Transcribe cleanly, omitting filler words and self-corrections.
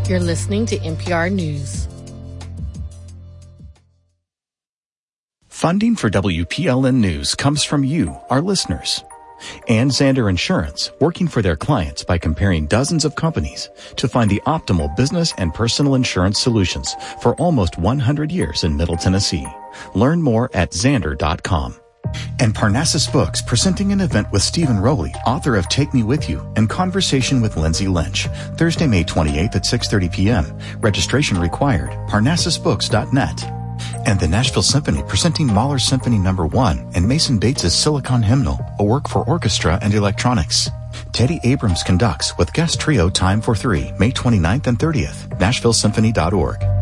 You're listening to NPR News. Funding for WPLN News comes from you, our listeners. And Zander Insurance, working for their clients by comparing dozens of companies to find the optimal business and personal insurance solutions for almost 100 years in Middle Tennessee. Learn more at Zander.com. And Parnassus Books, presenting an event with Stephen Rowley, author of Take Me With You, and Conversation with Lindsay Lynch, Thursday, May 28th at 6:30 p.m. Registration required. ParnassusBooks.net. And the Nashville Symphony, presenting Mahler Symphony No. 1 and Mason Bates' Silicon Hymnal, a work for orchestra and electronics. Teddy Abrams conducts with guest trio Time for Three, May 29th and 30th. NashvilleSymphony.org.